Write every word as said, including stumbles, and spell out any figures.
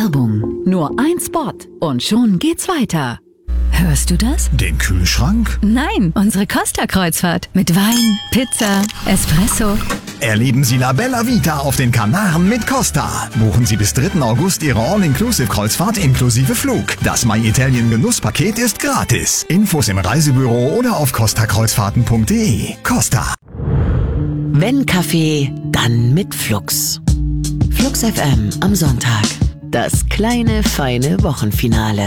Werbung. Nur ein Spot und schon geht's weiter. Hörst du das? Den Kühlschrank? Nein, unsere Costa-Kreuzfahrt. Mit Wein, Pizza, Espresso. Erleben Sie La Bella Vita auf den Kanaren mit Costa. Buchen Sie bis dritten August Ihre All-Inclusive-Kreuzfahrt inklusive Flug. Das My Italien Genusspaket ist gratis. Infos im Reisebüro oder auf costa kreuzfahrten punkt de. Costa. Wenn Kaffee, dann mit Flux. Flux F M am Sonntag. Das kleine, feine Wochenfinale.